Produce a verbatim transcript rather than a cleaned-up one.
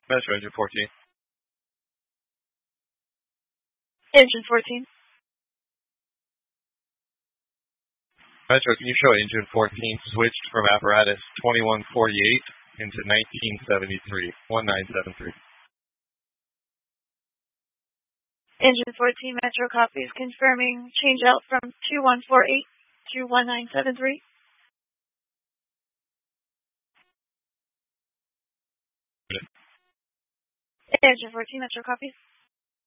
Metro engine fourteen. Engine fourteen. Metro, can you show engine fourteen switched from apparatus twenty-one forty-eight into nineteen seventy-three, nineteen seventy-three. Engine fourteen, Metro copies, confirming change out from two one four eight to nineteen seventy-three. Engine fourteen, Metro copies.